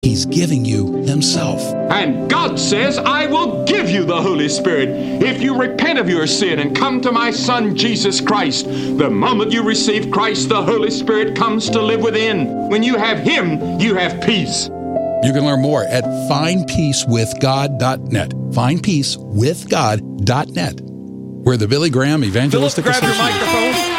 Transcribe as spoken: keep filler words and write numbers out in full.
He's giving you himself. And God says, I will give you the Holy Spirit if you repent of your sin and come to my Son, Jesus Christ. The moment you receive Christ, the Holy Spirit comes to live within. When you have Him, you have peace. You can learn more at find peace with god dot net. find peace with god dot net. We're the Billy Graham Evangelistic Philip, grab Association. your microphone.